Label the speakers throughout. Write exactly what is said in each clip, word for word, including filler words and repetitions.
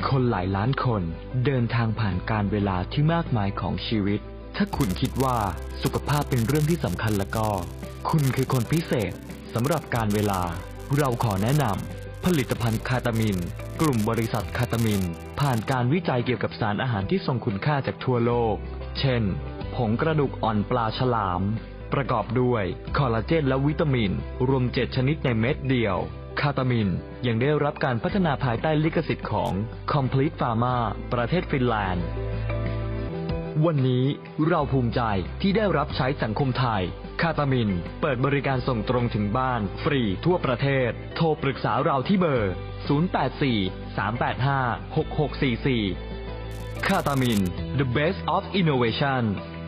Speaker 1: คนหลายล้านคนเดินทางผ่านการเวลาที่มากมายของชีวิตถ้าคุณคิดว่าสุขภาพเป็นเรื่องที่สำคัญแล้วก็คุณคือคนพิเศษสำหรับการเวลาเราขอแนะนำผลิตภัณฑ์คาตามินกลุ่มบริษัทคาตามินผ่านการวิจัยเกี่ยวกับสารอาหารที่ทรงคุณค่าจากทั่วโลกเช่นผงกระดูกอ่อนปลาฉลามประกอบด้วยคอลลาเจนและวิตามินรวมเจ็ดชนิดในเม็ดเดียวคาตามินยังได้รับการพัฒนาภายใต้ลิขสิทธิ์ของ Complete Pharma ประเทศฟินแลนด์วันนี้เราภูมิใจที่ได้รับใช้สังคมไทยคาตามินเปิดบริการส่งตรงถึงบ้านฟรีทั่วประเทศโทรปรึกษาเราที่เบอร์ศูนย์ แปด สี่ สาม แปด ห้า หก หก สี่ สี่คาตามิน The Best of Innovation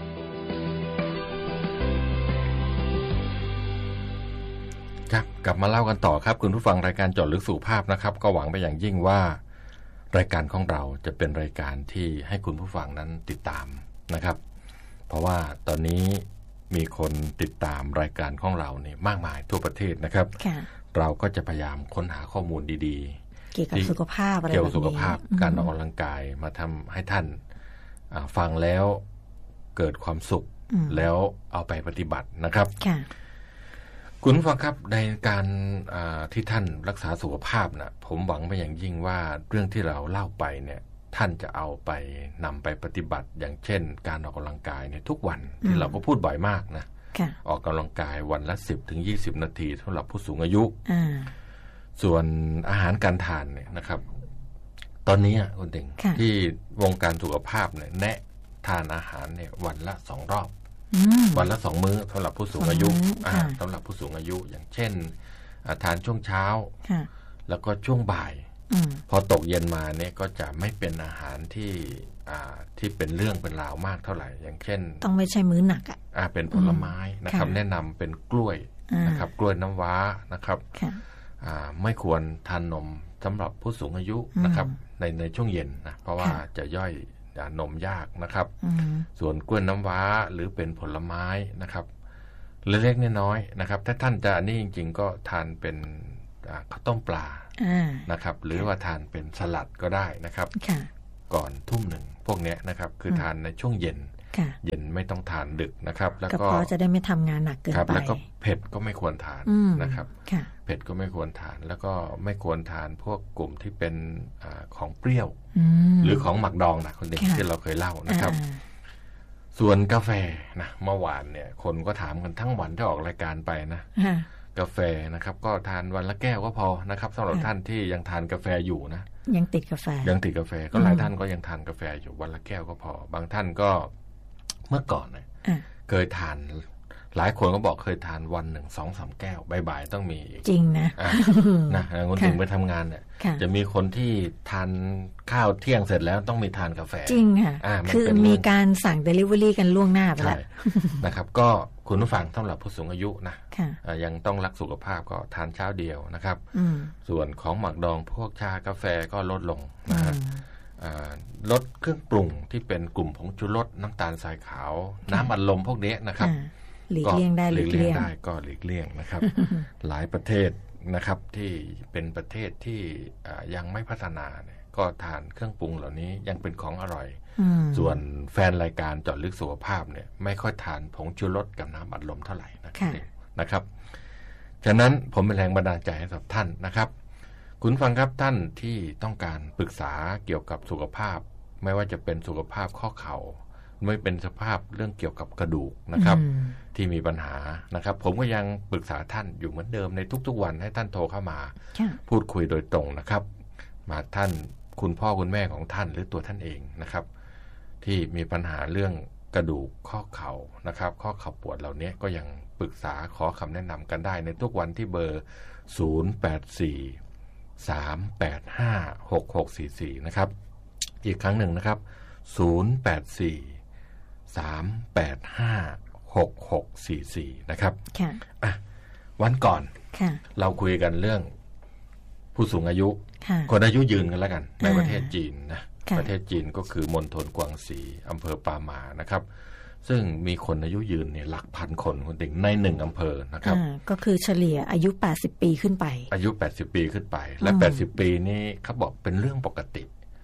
Speaker 2: ครับกลับมาเล่ากันต่อครับคุณผู้ฟังรายการเจาะลึกสุขภาพนะครับก็หวังไปอย่างยิ่งว่ารายการของเราจะเป็นรายการที่ให้คุณผู้ฟังนั้นติดตามนะครับเพราะว่าตอนนี้มีคนติดตามรายการของเราเนี่ยมากมายทั่วประเทศนะครับเราก็จะพยายามค้นหาข้อมูลดีๆ
Speaker 3: เกี่ยวกับสุขภาพอะไรแบบนี้
Speaker 2: เกี่ยวกับสุขภาพการออกกำลังกายมาทำให้ท่านฟังแล้วเกิดความสุขแล้วเอาไปปฏิบัตินะครับคุณผู้ฟังครับในการที่ท่านรักษาสุขภาพนะผมหวังไปอย่างยิ่งว่าเรื่องที่เราเล่าไปเนี่ยท่านจะเอาไปนำไปปฏิบัติอย่างเช่นการออกกำลังกายในทุกวันที่เราก็พูดบ่อยมากนะออกกำลังกายวันละ สิบถึงยี่สิบ นาทีสำหรับผู้สูงอายุส่วนอาหารการทานเนี่ยนะครับตอนนี้คุณเด่งที่วงการสุขภาพเนี่ยแนะทานอาหารเนี่ยวันละสองรอบวันละสองมื้อสำหรับผู้สูงอายุสำหรับผู้สูงอายุอย่างเช่นทานช่วงเช้าแล้วก็ช่วงบ่ายพอตกเย็นมาเนี่ยก็จะไม่เป็นอาหารที่ที่เป็นเรื่องเป็นราวมากเท่าไหร่อย่างเช่น
Speaker 3: ต้องไม่ใช่มื้อหนักอ่ะ
Speaker 2: เป็นผลไม้นะครับแนะนำเป็นกล้วยนะครับกล้วยน้ำว้านะครับไม่ควรทานนมสำหรับผู้สูงอายุนะครับในในช่วงเย็นนะเพราะว่าจะย่อยนมยากนะครับส่วนกล้วยน้ำว้าหรือเป็นผลไม้นะครับเล็กๆน้อยๆนะครับถ้าท่านจะนี่จริงๆก็ทานเป็นข้าวต้มปลานะครับหรือว่าทานเป็นสลัดก็ได้นะครับก่อนทุ่มหนึ่งพวกนี้นะครับคือทานในช่วงเย็นเย็นไม่ต้องทานดึกนะครับแล้วก็
Speaker 3: จะได้ไม่ทำงานหนักเกินไป
Speaker 2: แล้วก็เผ็ดก็ไม่ควรทานนะครับเผ็ดก็ไม่ควรทานแล้วก็ไม่ควรทานพวกกลุ่มที่เป็นอของเปรี้ยวหรือของหมักดองนะคนเด็กที่เราเคยเล่านะครับส่วนกาแฟนะเมื่อวานเนี่ยคนก็ถามกันทั้งวันที่ออกรายการไปนะกาแฟนะครับก็ทานวันละแก้วก็พอนะครับสำหรับท่านที่ยังทานกาแฟอยู่นะ
Speaker 3: ยังติดกาแฟ
Speaker 2: ยังติดกาแฟก็หลายท่านก็ยังทานกาแฟอยู่วันละแก้วก็พอบางท่านก็เมื่อก่อนเนี่ยเคยทานหลายคนก็บอกเคยทานวันหนึ่งสองสามแก้วบ่ายๆต้องมี
Speaker 3: จริงนะ
Speaker 2: นะคนถึงไปทำงานเนี่ยจะมีคนที่ทานข้าวเที่ยงเสร็จแล้วต้องมีทานกาแฟ
Speaker 3: จริงค่ะคือมีการสั่ง Delivery กันล่วงหน้าไปแล้ว
Speaker 2: นะครับก็คุณผู้ฟังสำหรับผู้สูงอายุนะยังต้องรักสุขภาพก็ทานเช้าเดียวนะครับส่วนของหมักดองพวกชากาแฟก็ลดลงนะฮะลดเครื่องปรุงที่เป็นกลุ่มผงชูรสน้ำตาลทรายขาวน้ำอัดลมพวกนี้นะครับ
Speaker 3: หลีกเลี่ยงได้
Speaker 2: หลีกเลี่ยงได้ก็หลีกเลี่ยงนะครับ หลายประเทศนะครับที่เป็นประเทศที่ยังไม่พัฒนาเนี่ยก็ทานเครื่องปรุงเหล่านี้ยังเป็นของอร่อยส่วนแฟนรายการเจาะลึกสุขภาพเนี่ยไม่ค่อยทานผงชูรสกับน้ำอัดลมเท่าไหร่นะครับฉะนั้นผมเป็นแรงบันดาลใจให้กับท่านนะครับคุณฟังครับท่านที่ต้องการปรึกษาเกี่ยวกับสุขภาพไม่ว่าจะเป็นสุขภาพข้อเข่าไม่เป็นสภาพเรื่องเกี่ยวกับกระดูกนะครับที่มีปัญหานะครับผมก็ยังปรึกษาท่านอยู่เหมือนเดิมในทุกๆวันให้ท่านโทรเข้ามาพูดคุยโดยตรงนะครับมาท่านคุณพ่อคุณแม่ของท่านหรือตัวท่านเองนะครับที่มีปัญหาเรื่องกระดูกข้อเข่านะครับข้อเข่าปวดเหล่านี้ก็ยังปรึกษาขอคำแนะนำกันได้ในทุกวันที่เบอร์ศูนย์ แปด สี่ สาม แปด ห้า หก หก สี่ สี่นะครับอีกครั้งหนึ่งนะครับศูนย์ แปด สี่ สาม แปด ห้า หก หก สี่ สี่นะครับค่ะอ่ะวันก่อนเราคุยกันเรื่องผู้สูงอายุคนอายุยืนกันแล้วกันในประเทศจีนนะประเทศจีนก็คือมณฑลกวางซีอำเภอปาหมานะครับซึ่งมีคนอายุยืนเนี่ยหลักพันคนคนถึงในหนึ่งอำเภอนะครับ
Speaker 3: ก็คือเฉลี่ยอายุแปดสิบปีขึ้นไป
Speaker 2: อายุแปดสิบปีขึ้นไปและแปดสิบปีนี่เขาบอกเป็นเรื่องปกติ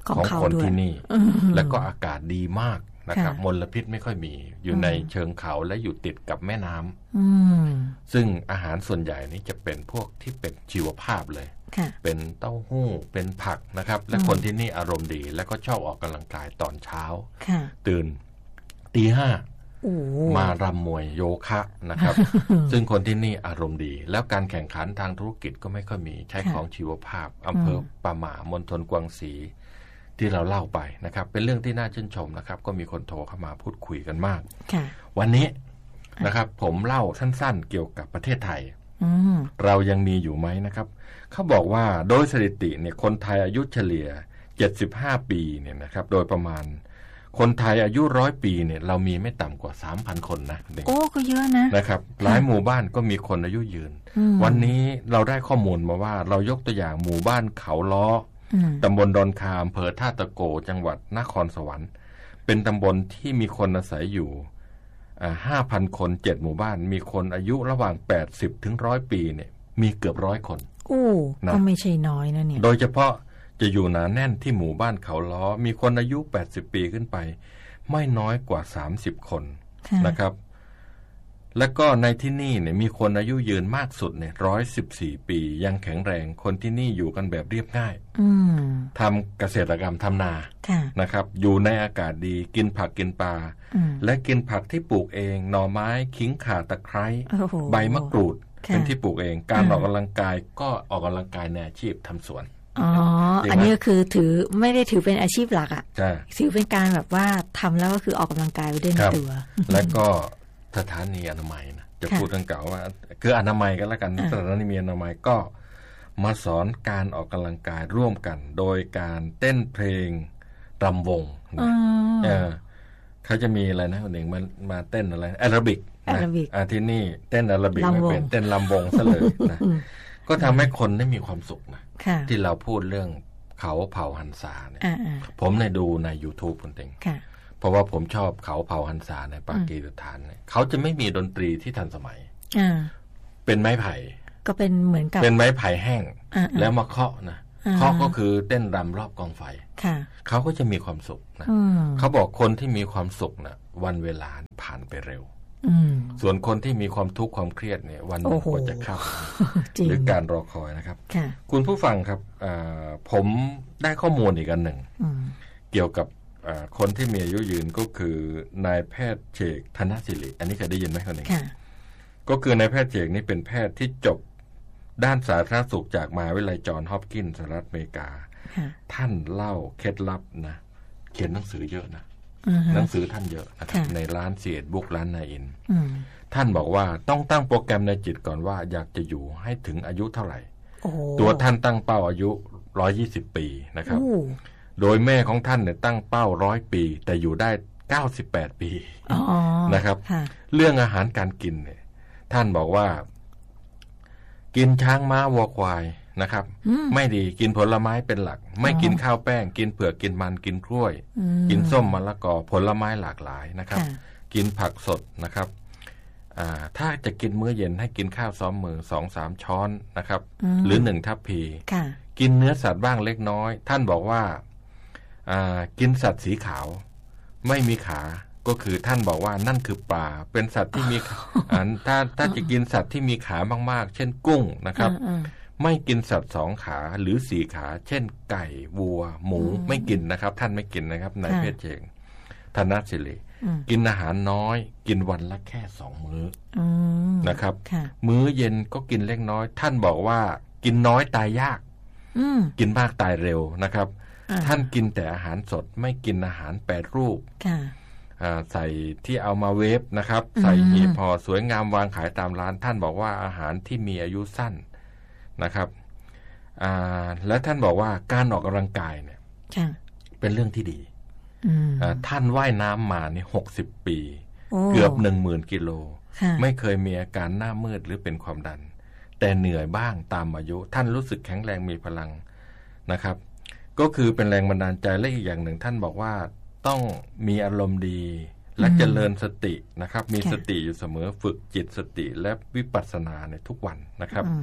Speaker 2: ของคนที่นี่แล้วก็อากาศดีมากนะครับมลพิษไม่ค่อยมีอยู่ในเชิงเขาและอยู่ติดกับแม่น้ำซึ่งอาหารส่วนใหญ่นี้จะเป็นพวกที่เป็นชีวภาพเลยเป็นเต้าหู้เป็นผักนะครับและคนที่นี่อารมณ์ดีแล้วก็ชอบออกกำลังกายตอนเช้าตื่นตีห้ามารำมวยโยคะนะครับ ซึ่งคนที่นี่อารมณ์ดีแล้วการแข่งขันทางธุรกิจก็ไม่ค่อยมีใช้ของชีวภาพอำเภอป่าหม่ามณฑลกวางสีที่เราเล่าไปนะครับเป็นเรื่องที่น่าชื่นชมนะครับก็มีคนโทรเข้ามาพูดคุยกันมากวันนี้นะครับผมเล่าสั้นๆเกี่ยวกับประเทศไทยเรายังมีอยู่ไหมนะครับเขาบอกว่าโดยสถิติเนี่ยคนไทยอายุเฉลี่ยเจ็ดสิบห้าปีเนี่ยนะครับโดยประมาณคนไทยอายุร้อยปีเนี่ยเรามีไม่ต่ำกว่า สามพัน คนนะโอ้ก็เยอะนะนะครับหลายหมู่บ้านก็มีคนอายุยืนวันนี้เราได้ข้อมูลมาว่าเรายกตัวอย่างหมู่บ้านเขาล้อตำบลดอนคาอำเภอท่าตะโกจังหวัดนครสวรรค์เป็นตำบลที่มีคนอาศัยอยู่ห้าพันคนเจ็ดหมู่บ้านมีคนอายุระหว่างแปดสิบถึงร้อยปีเนี่ยมีเกือบร้อยคนโอ้ก็ไม่ใช่น้อยนะเนี่ยโดยเฉพาะจะอยู่หนาแน่นที่หมู่บ้านเขาล้อมีคนอายุแปดสิบปีขึ้นไปไม่น้อยกว่าสามสิบคนนะครับแล้วก็ในที่นี่เนี่ยมีคนอายุยืนมากสุดเนี่ยหนึ่งร้อยสิบสี่ปียังแข็งแรงคนที่นี่อยู่กันแบบเรียบง่ายทำเกษตรกรรมทำนานะครับอยู่ในอากาศดีกินผักกินปลาและกินผักที่ปลูกเองหน่อไม้ขิงข่าตะไคร้ใบมะกรูดเป็นที่ปลูกเองการออกกำลังกายก็ออกกำลังกายในอาชีพทำสวนอ๋ออันนี้ก็คือถือไม่ได้ถือเป็นอาชีพหลักอ่ะถือเป็นการแบบว่าทำแล้วก็คือออกกำลังกายไปด้วยในตัวแล้วก็สถานีอนามัยนะจะพูดกันเก่าว่าคืออนามัยกันแล้วกันสถานีอนามัยก็มาสอนการออกกำลังกายร่วมกันโดยการเต้นเพลงรำวงนะเออเขาจะมีอะไรนะคนหนึ่งมามาเต้นอะไรแอโรบิกนะอ่าที่นี่เต้นแอโรบิกไม่เป็นเต้นรำวงซะเลยนะก็ทำให้คนได้มีความสุขนะที่เราพูดเรื่องเขาเผ่าหันษาเนี่ยผมในดูใน YouTube คนเต็งเพราะว่าผมชอบเขาเผ่าหันษาในปากีสถานเนี่ยเขาจะไม่มีดนตรีที่ทันสมัยเป็นไม้ไผ่ก็เป็นเหมือนกับเป็นไม้ไผ่แห้งแล้วมาเคาะนะเคาะก็คือเต้นรำรอบกองไฟเขาก็จะมีความสุขนะเขาบอกคนที่มีความสุขนะวันเวลาผ่านไปเร็วส่วนคนที่มีความทุกข์ความเครียดเนี่ยวันนึงกว่าจะเข้าหรือการรอคอยนะครับคุณผู้ฟังครับผมได้ข้อมูลอีกอันหนึ่งเกี่ยวกับคนที่มีอายุยืนก็คือนายแพทย์เฉกธนศิริอันนี้เคยได้ยินไหมคนนี้ก็คือนายแพทย์เฉกนี่เป็นแพทย์ที่จบด้านสาธารณสุขจากมหาวิทยาลัยจอห์นฮอปกินส์สหรัฐอเมริกาท่านเล่าเคล็ดลับนะเขียนหนังสือเยอะนะหนังสือท่านเยอะนะครับในร้านเสียดบุ๊กร้านนายอินท่านบอกว่าต้องตั้งโปรแกรมในจิตก่อนว่าอยากจะอยู่ให้ถึงอายุเท่าไหร่ตัวท่านตั้งเป้าอายุหนึ่งร้อยยี่สิบปีนะครับโดยแม่ของท่านเนี่ยตั้งเป้าร้อยปีแต่อยู่ได้เก้าสิบแปดปีนะครับเรื่องอาหารการกินเนี่ยท่านบอกว่ากินช้างม้าวัวควายนะครับไม่ดีกินผลไม้เป็นหลักไม่กินข้าวแป้งกินเผือกกินมันกินกล้วยกินส้มมะละกอผลไม้หลากหลายนะครับกินผักสดนะครับถ้าจะกินมื้อเย็นให้กินข้าวซ้อมมือสองสามช้อนนะครับหรือหนึ่งทัพพีกินเนื้อสัตว์บ้างเล็กน้อยท่านบอกว่ากินสัตว์สีขาวไม่มีขาก็คือท่านบอกว่านั่นคือปลาเป็นสัตว์ที่มีถ้าถ้าจะกินสัตว์ที่มีขามากๆเช่นกุ้งนะครับไม่กินสัตว์สองขาหรือสี่ขาเช่นไก่วัวหมูไม่กินนะครับท่านไม่กินนะครับนายแพทย์เฉกธนศิริกินอาหารน้อยกินวันละแค่สองมื้อนะครับมื้อเย็นก็กินเล็กน้อยท่านบอกว่ากินน้อยตายยากกินมากตายเร็วนะครับท่านกินแต่อาหารสดไม่กินอาหารแปรรูปใส่ที่เอามาเวฟนะครับใส่หีบห่อสวยงามวางขายตามร้านท่านบอกว่าอาหารที่มีอายุสั้นนะครับและท่านบอกว่าการออกกำลังกายเนี่ยเป็นเรื่องที่ดีท่านว่ายน้ำมาเนี่ยหกสิบปีเกือบหนึ่งหมื่นกิโลไม่เคยมีอาการหน้ามืดหรือเป็นความดันแต่เหนื่อยบ้างตามอายุท่านรู้สึกแข็งแรงมีพลังนะครับก็คือเป็นแรงบันดาลใจและอีกอย่างหนึ่งท่านบอกว่าต้องมีอารมณ์ดีและเจริญสตินะครับมีสติอยู่เสมอฝึกจิตสติและวิปัสสนาในทุกวันนะครับ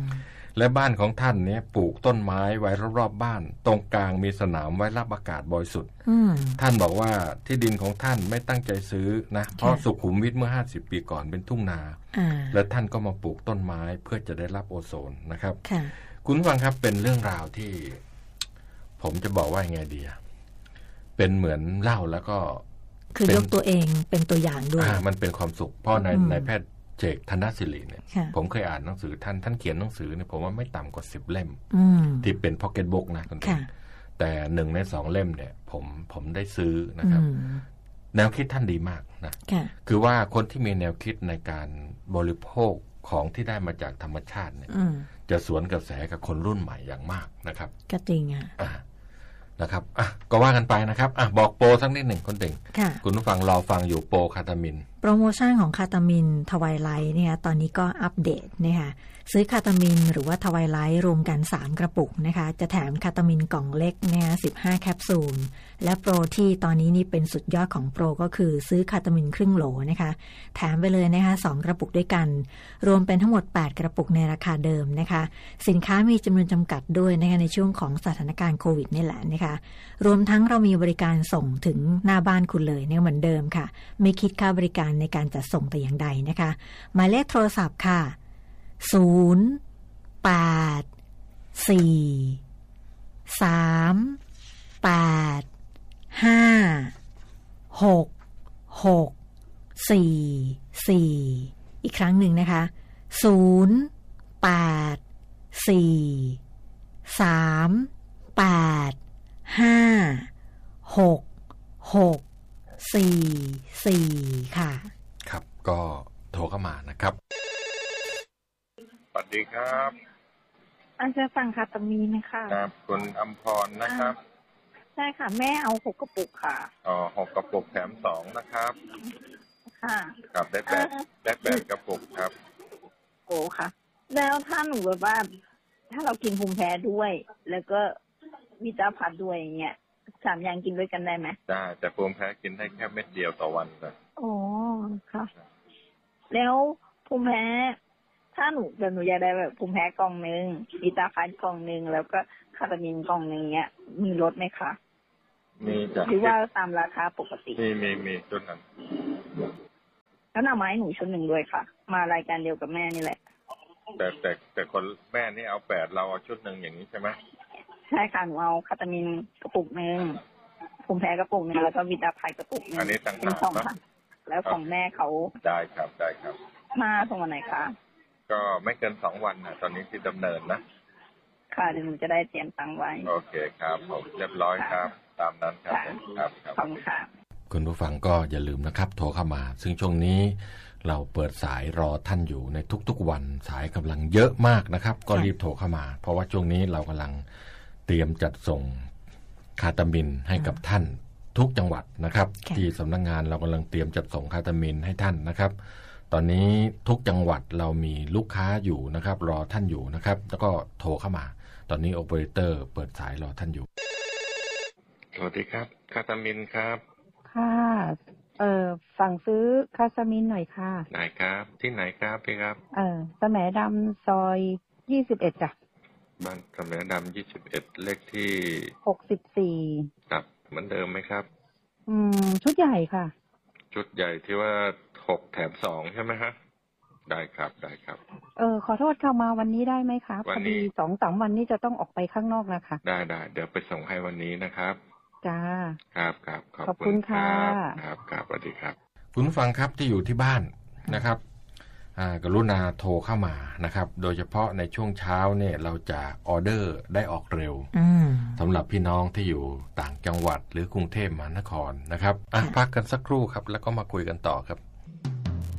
Speaker 2: และบ้านของท่านเนี่ยปลูกต้นไม้ไว้รอบๆบ้านตรงกลางมีสนามไว้รับอากาศบริสุทธิ์ท่านบอกว่าที่ดินของท่านไม่ตั้งใจซื้อนะเพราะสุขุมวิทเมื่อห้าสิบปีก่อนเป็นทุ่งนาและท่านก็มาปลูกต้นไม้เพื่อจะได้รับโอโซนนะครับคุณฟังครับเป็นเรื่องราวที่ผมจะบอกว่ายังไงดีเป็นเหมือนเล่าแล้วก็
Speaker 3: คือยกตัวเองเป็นตัวอย่างด้วย
Speaker 2: มันเป็นความสุขเพราะในในแพทย์เจกธนศิริเนี่ยผมเคยอ่านหนังสือท่านท่านเขียนหนังสือเนี่ยผมว่าไม่ต่ำกว่าสิบเล่มที่เป็นพ็อกเก็ตบุ๊กนะคุณผู้ชมแต่หนึ่งในสองเล่มเนี่ยผมผมได้ซื้อนะครับแนวคิดท่านดีมากนะคือว่าคนที่มีแนวคิดในการบริโภคของที่ได้มาจากธรรมชาติเนี่ยจะสวนกระแสกับคนรุ่นใหม่อย่างมากนะครับ
Speaker 3: ก็จริงอ่ะ
Speaker 2: นะครับอ่ะก็ว่ากันไปนะครับอ่ะบอกโปรสักนิดหนึ่งคนเด่งคุณผู้ฟังรอฟังอยู่โปรคาตามิน
Speaker 3: โปรโมชั่นของคาตามินทวายไลท์เนี่ยตอนนี้ก็อัปเดตนะคะซื้อคาตามินหรือว่าทวายไลท์รวมกันสามกระปุกนะคะจะแถมคาตามินกล่องเล็กนะคะสิบห้าแคปซูลและโปรที่ตอนนี้นี่เป็นสุดยอดของโปรก็คือซื้อคาตามินครึ่งโหลนะคะแถมไปเลยนะคะสองกระปุกด้วยกันรวมเป็นทั้งหมดแปดกระปุกในราคาเดิมนะคะสินค้ามีจำนวนจำกัดด้วยนะคะในช่วงของสถานการณ์โควิดนี่แหละนะคะรวมทั้งเรามีบริการส่งถึงหน้าบ้านคุณเลยเนี่ยเหมือนเดิมค่ะไม่คิดค่าบริการในการจัดส่งแต่อย่างใดนะคะหมายเลขโทรศัพท์ค่ะศูนย์ แปด สี่ สาม แปด ห้า หก หก สี่ สี่ อีกครั้งหนึ่งนะคะศูนย์ แปด สี่ สาม แปด ห้า หก หก สี่ สี่ ค่ะ
Speaker 2: ครับก็โทรเข้ามานะครับ
Speaker 4: สวัสดีครับ
Speaker 5: อาจจะสั่งคาตามีนไหมคะ
Speaker 4: ครับคุณอมพรนะครับ
Speaker 5: ใช่ค่ะแม่เอาหกกระปุกค่ะ
Speaker 4: อ๋อหกกระปุกแถมสองนะครับ
Speaker 5: ค่ะ
Speaker 4: ครับได้แปดได้แปดกระปุกครับ
Speaker 5: โอ้ค่ะแล้วถ้าหนูแบบว่าถ้าเรากินภูมิแพ้ด้วยแล้วก็วิตาพัดด้วยอย่างเงี้ยสามอย่างกินด้วยกันได้ไหม
Speaker 4: ได้แต่ภูมิแพ้กินได้แค่เม็ดเดียวต่อวันนะ
Speaker 5: อ๋อค่ะแล้วภูมิแพ้ถ้าหนูแบบหนูอยากได้แบบภูมิแพ้กล่องนึงวิตาพัดกล่องนึงแล้วก็คาตามินกล่องนึงเนี้ยมีลดไหมคะ
Speaker 4: มีจ้ะ
Speaker 5: หรือว่าตามราคาปกติ
Speaker 4: มีมีมีชุดนั้น
Speaker 5: แล้วหน่อไม้หนูชุดหนึ่งด้วยค่ะมารายการเดียวกับแม่นี่แหละ
Speaker 4: แต่แต่แต่คนแม่นี่เอาแปดเราเอาชุดหนึ่งอย่างนี้ใช่ไหม
Speaker 5: ใช่ค่ะหนูเอาคาตามินกระปุกนึงภูมิแพ้กระปุกนึงแล้วก็วิตาพัดกระปุกนึง
Speaker 4: อันนี้ต่างหาก
Speaker 5: สองค่ะแล้วของแม่เขา
Speaker 4: ได้ครับได้ครับ
Speaker 5: มาส่งวันไหนคะ
Speaker 4: ก็ไม่เกินสองวันนะตอนนี้ที่ดำเนินนะ
Speaker 5: ค่ะเดี๋ยวหนูจะได้เตรียมตังไว้
Speaker 4: โอเคครับผมเรียบร้อยครับตามนั้นครับครับ
Speaker 5: ขอบคุณค่ะ
Speaker 2: คุณผู้ฟังก็อย่าลืมนะครับโทรเข้ามาซึ่งช่วงนี้เราเปิดสายรอท่านอยู่ในทุกๆวันสายกำลังเยอะมากนะครับก็รีบโทรเข้ามาเพราะว่าช่วงนี้เรากำลังเตรียมจัดส่งคาตามินให้กับท่านทุกจังหวัดนะครับที่สำนักงานเรากำลังเตรียมจัดส่งคาตามินให้ท่านนะครับตอนนี้ทุกจังหวัดเรามีลูกค้าอยู่นะครับรอท่านอยู่นะครับแล้วก็โทรเข้ามาตอนนี้โอเปอเรเตอร์เปิดสายรอท่านอยู่
Speaker 4: สวัสดีครับคาตามินครับ
Speaker 6: ค่ะเออสั่งซื้อคาตามินหน่อยค่ะ
Speaker 4: ไหนครับที่ไหนครับพี่ครับ
Speaker 6: เออสแหมดำซอยยี่สิบเอ็ดจ้ะ
Speaker 4: บ้านสแหมดำยี่สิบเอ็ดเลขที่
Speaker 6: หกสิบสี่
Speaker 4: ครับเหมือนเดิมไหมครับ
Speaker 6: อืมชุดใหญ่ค่ะ
Speaker 4: ชุดใหญ่ที่ว่าหกแถมสองใช่ไหมฮะได้ครับได้ครับ
Speaker 6: เออขอโทษเข้ามาวันนี้ได้ไหมครับพอดีสองสามวันนี้จะต้องออกไปข้างนอกนะคะ
Speaker 4: ได้ได้เดี๋ยวไปส่งให้วันนี้นะครับ
Speaker 6: จ้า
Speaker 4: ครับครับ
Speaker 6: ขอบคุณค่ะ
Speaker 4: ครับครับสวัสดีครับ
Speaker 2: คุณผู้ฟังครับที่อยู่ที่บ้านนะครับกรุณาโทรเข้ามานะครับโดยเฉพาะในช่วงเช้าเนี่ยเราจะออเดอร์ได้ออกเร็วสำหรับพี่น้องที่อยู่ต่างจังหวัดหรือกรุงเทพมหานครนะครับพักกันสักครู่ครับแล้วก็มาคุยกันต่อครับ